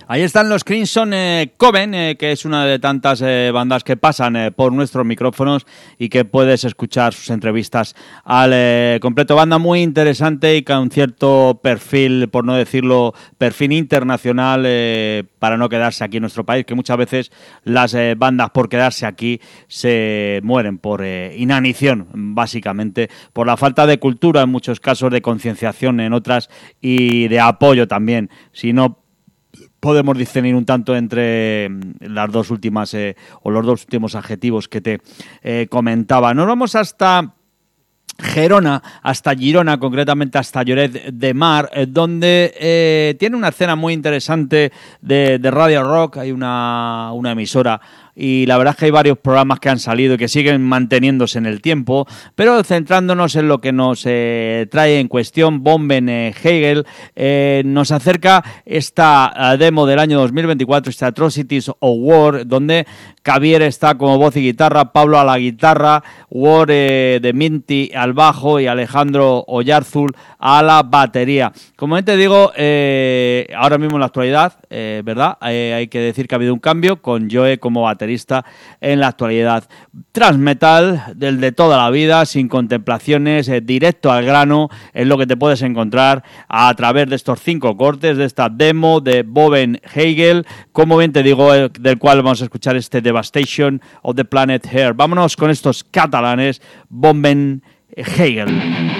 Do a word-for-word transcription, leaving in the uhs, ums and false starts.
Ahí están los Crimson eh, Coven, eh, que es una de tantas eh, bandas que pasan eh, por nuestros micrófonos y que puedes escuchar sus entrevistas al eh, completo. Banda muy interesante y con cierto perfil, por no decirlo, perfil internacional eh, para no quedarse aquí en nuestro país, que muchas veces las eh, bandas por quedarse aquí se mueren por eh, inanición, básicamente, por la falta de cultura en muchos casos, de concienciación en otras y de apoyo también. Si no podemos discernir un tanto entre las dos últimas eh, o los dos últimos adjetivos que te eh, comentaba. Nos vamos hasta Gerona, hasta Girona, concretamente hasta Lloret de Mar, eh, donde eh, tiene una escena muy interesante de, de radio rock. Hay una, una emisora y la verdad es que hay varios programas que han salido y que siguen manteniéndose en el tiempo, pero centrándonos en lo que nos eh, trae en cuestión, Bomben eh, Hegel eh, nos acerca esta uh, demo del año dos mil veinticuatro, esta Atrocities of War, donde Javier está como voz y guitarra, Pablo a la guitarra, War eh, de Minty al bajo y Alejandro Oyarzul a la batería. Como te digo, eh, ahora mismo en la actualidad, eh, ¿verdad? Eh, hay que decir que ha habido un cambio con Joe como baterista en la actualidad. Thrash metal del de toda la vida, sin contemplaciones, eh, directo al grano, es lo que te puedes encontrar a través de estos cinco cortes, de esta demo de Bomben Hegel, como bien te digo, el, del cual vamos a escuchar este Devastation of the Planet Earth. Vámonos con estos catalanes, Bomben Hegel.